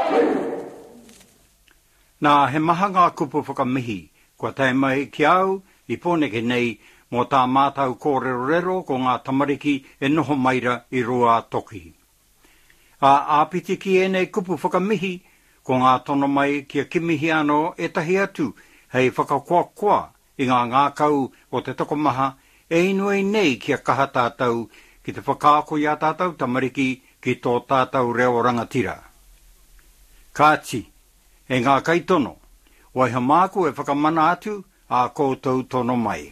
Nā he maha ngā kupu whakamihi, kua tae mai ki au, I pōneke nei, mō tā mātau kōrero ko ngā tamariki e noho maira I rua toki. A āpiti ki enei kupu whakamihi, ko ngā tono mai kia kimihi anō e tahi atu, hei whakakoa I ngā ngākau o te tokomaha, e inuei nei kia kaha tātou, ki te whakaako ia tātou tamariki ki tō tātou reo rangatira. Kāti, e ngā kaitono, waiha māku e whakamana atu, a koutou tono mai.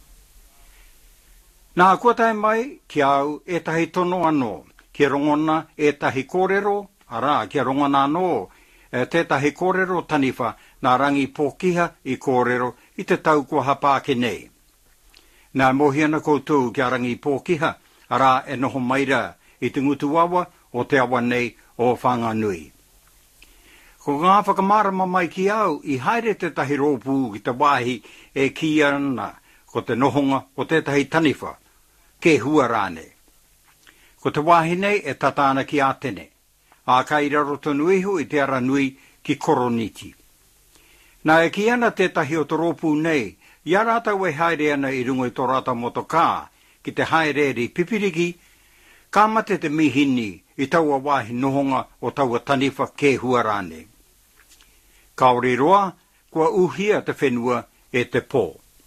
Nā kua tae mai, ki au e tahi tono anō, ki rongona e tahi kōrero, ara, ki rongona anō, tētahi kōrero taniwha, nā rangi pōkiha I kōrero I te tau kua hapāke nei. Nā mohiana koutou ki rangi pōkiha, ara e noho maira I te ngutu awa o te awa nei o Whanganui. Ko ngā whakamārama mai ki au I haere te tahi rōpū ki te wāhi e ki ana ko te nohonga o tētahi taniwha, ke hua rāne. Ko te wāhi nei e tatāna ki ātene, a kairaro tonu ihu I te ara nui ki koroniti. Nā e ki ana tētahi o te rōpū nei, ia rātau e haere ana I rungo I tō rāta motokā, ki te haere ri pipiriki, ka mate te mihini I taua wāhi nohonga o taua taniwha ke hua rāne. Kaore roa, kua uhia te whenua e te pō.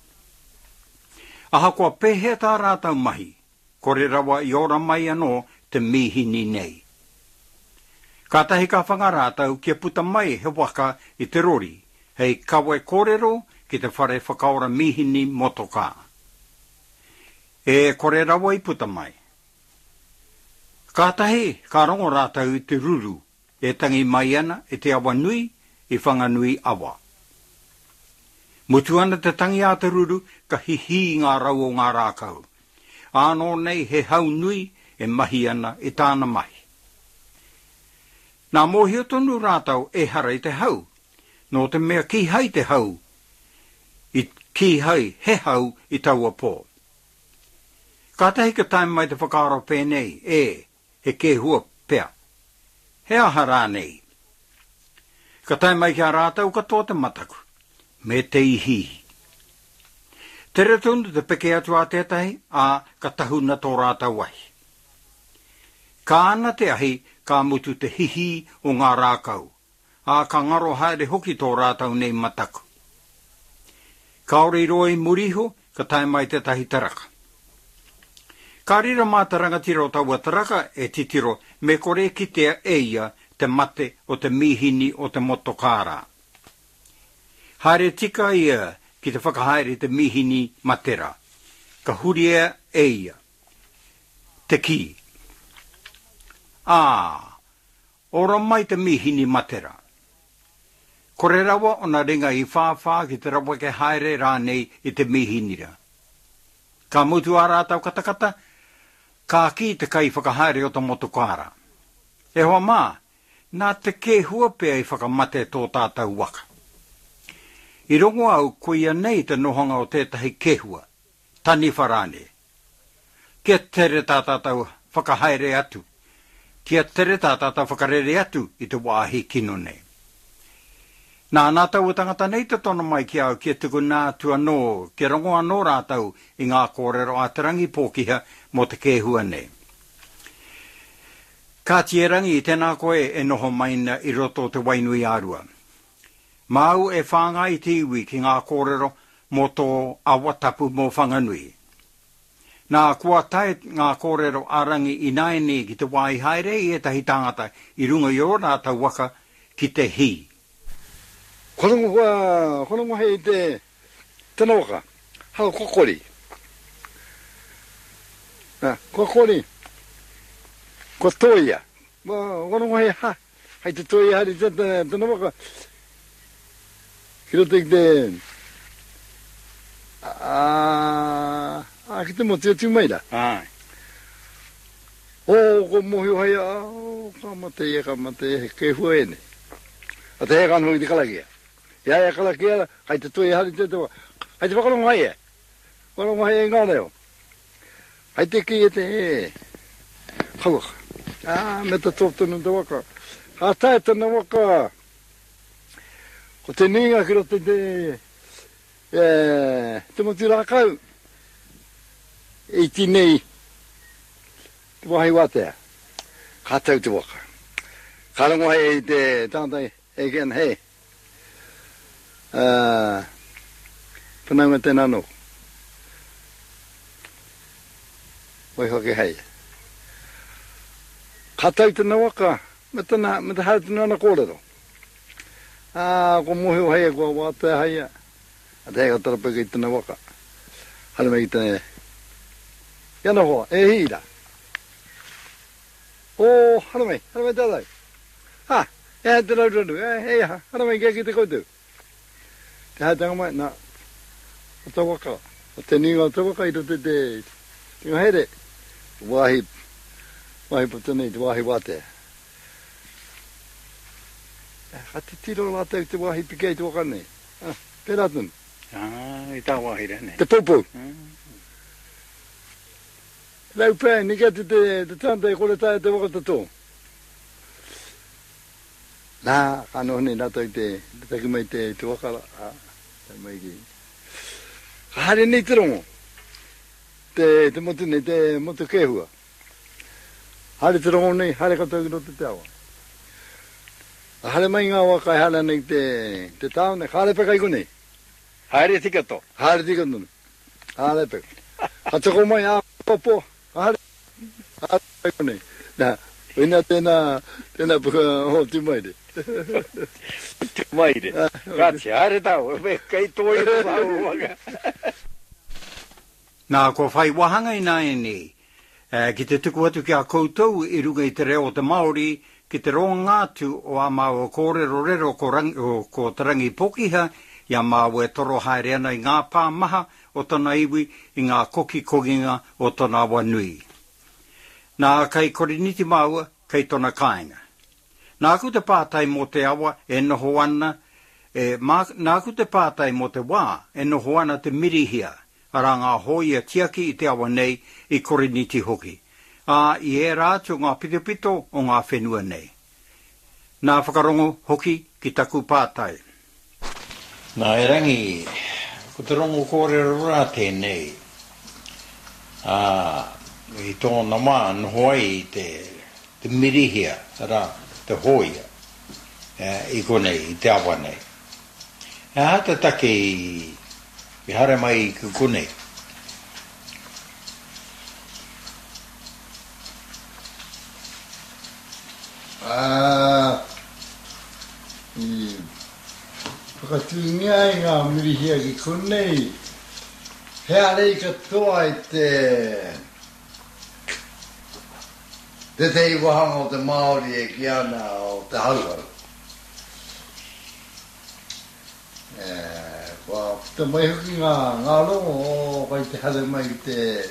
Aha kua pehe tā rātau mahi, kore rawa I ora mai anō te mihini nei. Ka tahi ka whangarātau kia puta mai he waka I te rori, hei kawe kōrero ki te whare whakaora mihini motoka. E kore rawa I puta mai. Ka tahi ka rongo rātau I te ruru, e tangi mai ana e te awa nui I Whanganui awa. Mutu ana te tangi a te ruru ka hihi ngā rau o ngā rākau. Anō nei he hau nui e mahi ana I tāna mahi. Nā mōhio tonu rātau e hara I te hau, no te mea ki hai te hau, I ki hai he hau I taua pō. Ka tahi ka tae mai te whakaaro pēnei he ke hua pea. He aha rā nei. Ka tae mai kia rātau katoa te mataku, me te ihihi. Tere tunu te peke atu a tētahi, a ka tahuna tō rātau wahi. Ka ana te ahi, ka mutu te hihi o ngā rākau, a ka ngaro haere hoki tō rātau nei mataku. Ka ore roi muriho, ka tae mai te tahi taraka. Ka rira mā te rangatira o taua taraka e titiro me kore ki te eia te mate o te mihini o te motokārā. Haere tika ia ki te whakahaere te mihini matera. Ka huria eia. Te ki. Ora mai te mihini matera. Kore rawa o na ringa I whāwhā ki te rawa ke haere rānei I te mihinira. Ka mutu a rātau katakata, ka ki te kai whakahaere o te motokārā. E hoa mā, nā te ke hua pēa I whakamate tō tātou waka. I rongo au kuia nei te nohonga o tētahi ke hua, tani wharane. Kia tere tātātou whakahaere atu, kia tere tātātou whakarere atu I te wāhi kino nei. Nā tau tangata nei te tono mai ki au kia tuku nā tua nō, kia rongo anō rātau I ngā kōrero a te rangi pōkiha mo te kēhua nei. Ka tie rangi I tēnā koe e noho maina I roto te wainui ārua. Mau e whāngai te iwi ki ngā kōrero mo tō awatapu mo Whanganui. Nā kua tae ngā kōrero arangi I naene ki te wai haere I tahi tangata I runga I o rātau waka ki te hi. Korongo hei tēnā waka, hau kokori. Kokori, ko toia. Korongo hei hai te toia hari tēnā waka. Kiro te ki te mo tiu mai la. Ko mohi hai ka mate ke hua ene. A te heka anu I te kalakia. Ia kalakia, hai te tui hari te toa. Hai te whakarongo hai e. Whakarongo hai e ngā reo. Hai te ki e te Hauaka. Me ta tōtonu te waka. Kata e tana waka. Ko te ninga ki rote te motu rakau. E tinei. Te wahi watea. Kata te waka. Karango hei te tātai e kian hei. Whanaunga te nano. Wai hoki hei. Kata tana waka. Me te hau tana ana kōrero. Ko mohi o hei kua wātea hei. A te hei ka tarapeka i tana waka. Hale me i tane. Iana hoa, e hira. Hale me tātai. E hei te rauranu. Hei ha, hale me kia ki te koutou. Te hei tanga mai, nā. O ta waka. O te ninga o ta waka i rote te ngahere. Wahi patanei, te wahi wātea. Ka te tiro la tau te wahi pikei te waka nei. Pērā tunu. I tā wahi rene. Te poupou. Lau pēi, ni kia te tāntai kore tāia te waka tato. Nā, kano hone nā tau te taki mai te waka la. Tai mai ki. Ka hare nei te rongo. Te motu nei, te motu kehua. Hare te rongo nei, hare katau ki rote te awa. Hare mai ngā waka e hara nei te tāo nei, hare peka iku nei. Haere tikato. Hare tika nunu. Hare peka. Hatako mai a popo. Hare peka iku nei. Nā, wina tēnā puka ho timaire. Timaire. Grazie, hare tau. Kai toi tau waka. Nā, ko whai wahanga i nā e nei. Ki te tuku atu ki a koutou i runga i te reo te Māori, ki te ronga ngātu o a māua kōrero rero ko tarangi pokiha, ia māua e toro haere ana i ngā pā maha o tana iwi i ngā koki koginga o tana wanui. Nā kai koriniti māua, kai tona kāinga. Nā ku te pātai mo te awa e noho ana, nā ku te pātai mo te wā e noho ana te mirihia, ara ngā hoi a tiaki i te awa nei i koriniti hoki. I e rātu ngā pitopito o ngā whenua nei. Nā whakarongo hoki ki taku pātai. Nā e rangi, ko te rongo kōrero rā tēnei. I tōna mā nohoi i te mirihia, rā, te hoia, i konei, i te awa nei. Hata take i hare mai i konei. Whakatūngia i ngā mirihia ki konei. Hea rei katoa i te tei wahanga o te Māori e ki ana o te haruharu. Kua puta mai hoki ngā rongo o kai te hale mai i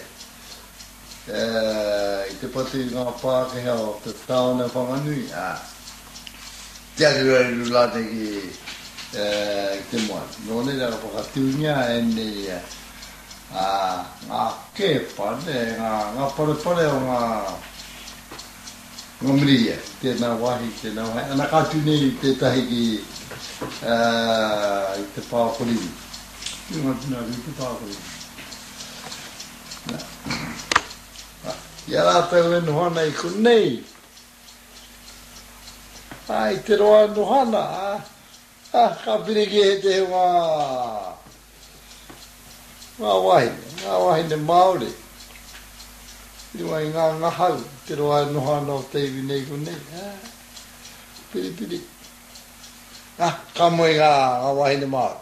te patu i ngā Pākehā o te tāona whanganui. Te aru lāte ki te moa. Nō nei raka whakatūngia e nei ngā kepa, ngā pare o ngā mirihia. Tēnā wahi, tēnā wahi. Ana kātu nei tētahi ki i te pākorimi. I ngā tūnā ki te pākorimi. Ia rātau e nohana i konei. I te roa nohana. Ka piriki he te ngā wahi ne Māori. I wai ngā ngahau. Te roa nohana o te iwi nei konei. Piri. Ka moe ngā wahi ne Māori.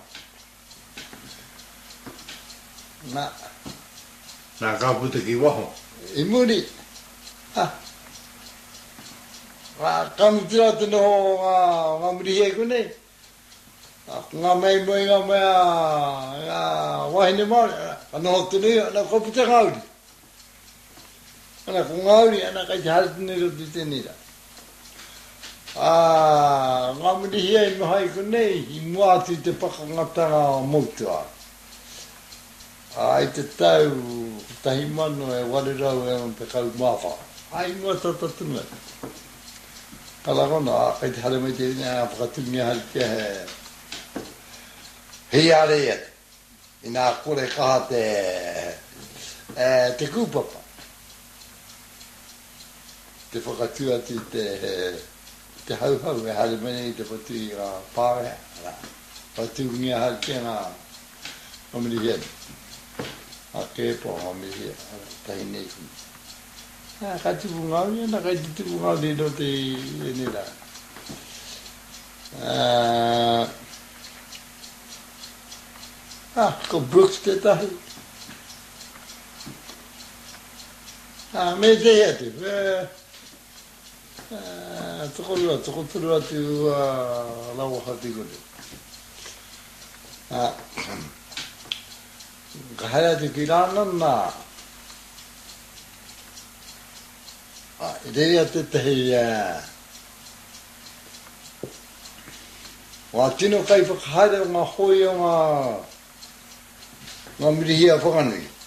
Nā ka puta ki waho. I muri. Kamutira te noho ngā murihi e konei. Ngā mei moe ngā mea wahine Māori. Ka noho te nui, ana ko puta ngauri. Ana ko ngauri, ana kai te hare tene roti tenira. Ngā murihi e noha i konei, i mua atu te pakangatanga moutua. I te tau, tahi mano e warerau e on te kau mawha. Ai mua tata tunga. Kalakona, kai te hale mai te ina whakatungia hari kia hei are iat. I nā kore kaha te kūpapa. Te whakatua te hauhau e hale mai i te patu i a pāweha. Whakatungia hari kia ngā omirihian. A kepo omirihian. Tahi nei kumi. Kai tupu ngāwi, ana kai tupu ngāwi no te nera. Ko Brooks te tahi. Me te atu. Toko turu atu lau hati kore. Ka hai atu ki rāna nā. I reira te tehi wā tino kai whakahaere o ngā hoi o ngā mirihia whakanui.